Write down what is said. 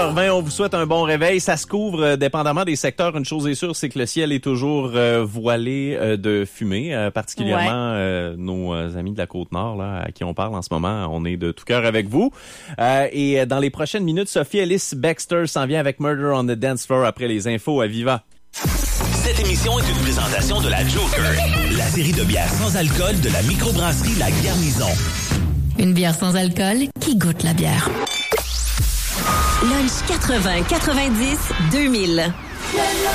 7h20, on vous souhaite un bon réveil. Ça se couvre dépendamment des secteurs. Une chose est sûre, c'est que le ciel est toujours voilé de fumée, particulièrement nos amis de la Côte-Nord, là, à qui on parle en ce moment. On est de tout cœur avec vous. Et dans les prochaines minutes, Sophie Ellis Bextor s'en vient avec Murder on the Dance Floor après les infos à Viva. Cette émission est une présentation de la Joker, la série de bières sans alcool de la microbrasserie La Garnison. Une bière sans alcool qui goûte la bière. Lunch 80, 90, 2000.